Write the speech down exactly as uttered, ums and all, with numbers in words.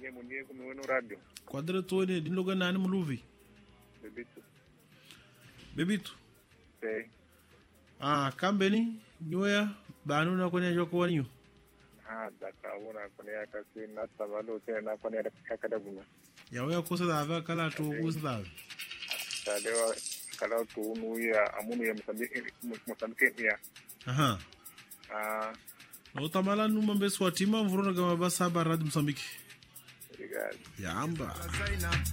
Nye mwenye kumweno radio. Quadra tuone dinloga nani muluvi. Bebitu. Bebitu. Sei. Ah, kambeni nyoya banu na kwenye joko wanyo. Ah, daka una kwenye kasi nata valo tena na kwenye kakada bunga. Ya wewe kosa da ava kala to uzda. Talewa kala to unu ya amunu ya Mozambique Mozambique ya. Aha. Ah. No tamala numa beswa tima mvurona gama basa barad Mozambique. Obrigado. Ya amba.